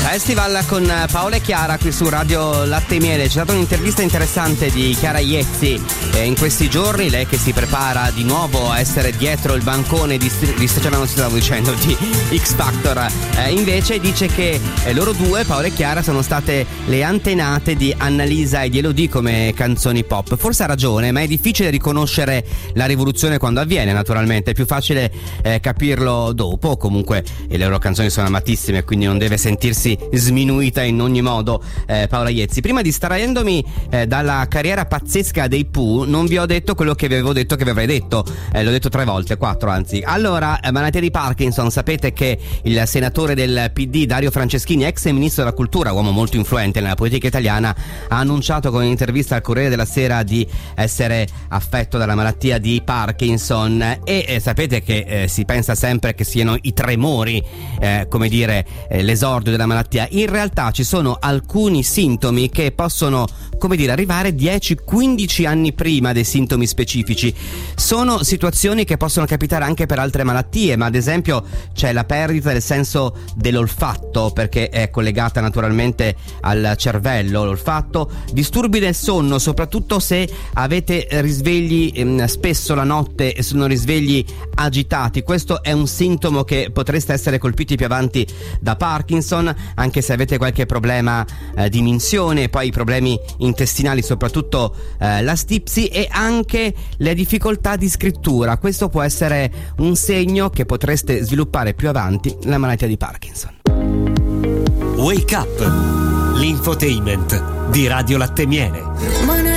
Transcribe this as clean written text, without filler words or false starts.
Festival con Paola e Chiara qui su Radio Latte e Miele. C'è stata un'intervista interessante di Chiara Iezzi in questi giorni, lei che si prepara di nuovo a essere dietro il bancone di X Factor. Invece dice che loro due, Paola e Chiara, sono state le antenate di Annalisa ed Elodie come canzoni pop. Forse ha ragione, ma è difficile riconoscere la rivoluzione quando avviene, naturalmente. È più facile capirlo dopo. Comunque le loro canzoni sono amatissime, quindi non deve sentirsi sminuita in ogni modo Paola Iezzi. Prima distraendomi dalla carriera pazzesca dei Pooh, non vi ho detto quello che vi avevo detto che vi avrei detto, l'ho detto 4 anzi. Allora, malattia di Parkinson. Sapete che il senatore del PD Dario Franceschini, ex ministro della cultura, uomo molto influente nella politica italiana, ha annunciato con un'intervista al Corriere della Sera di essere affetto dalla malattia di Parkinson e sapete che si pensa sempre che siano i tremori l'esordio della malattia. In realtà ci sono alcuni sintomi che possono, arrivare 10-15 anni prima dei sintomi specifici. Sono situazioni che possono capitare anche per altre malattie, ma ad esempio c'è la perdita del senso dell'olfatto, perché è collegata naturalmente al cervello l'olfatto, disturbi del sonno, soprattutto se avete risvegli spesso la notte e sono risvegli agitati. Questo è un sintomo che potreste essere colpiti più avanti da Parkinson, anche se avete qualche problema di minzione, poi i problemi intestinali, soprattutto la stipsi, e anche le difficoltà di scrittura. Questo può essere un segno che potreste sviluppare più avanti la malattia di Parkinson. Wake Up, l'infotainment di Radio Latte e Miele.